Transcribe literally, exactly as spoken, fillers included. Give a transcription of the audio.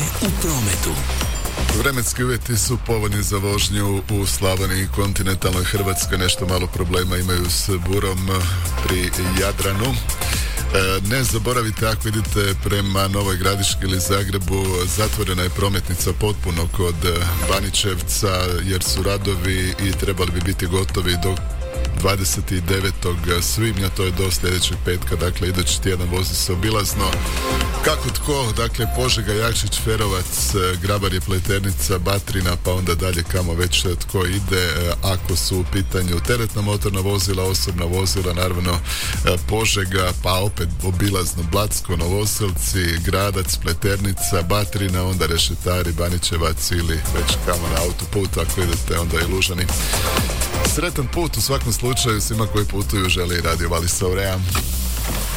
u prometu. Vremenski uvjeti su povoljni za vožnju u Slavoniji i kontinentalnoj Hrvatskoj. Nešto malo problema imaju s burom pri Jadranu. Ne zaboravite, ako idete prema Novoj Gradiški ili Zagrebu, zatvorena je prometnica potpuno kod Baničevca jer su radovi i trebali bi biti gotovi do dvadeset devetog svibnja, to je do sljedećeg petka, dakle idući tjedan vozi se obilazno. Kako tko, dakle Požega, Jakšić, Ferovac, Grabar je Pleternica, Batrina, pa onda dalje kamo već tko ide. Ako su u pitanju teretna motorna vozila, osobna vozila, naravno Požega, pa opet obilazno Blatsko, Novoselci, Gradac, Pleternica, Batrina, onda Rešetari, Baničevac ili već kamo na autoput, ako idete onda i Lužani. Sretan put u svakom slučaju svima koji putuju, želi Radio Vali Saurea.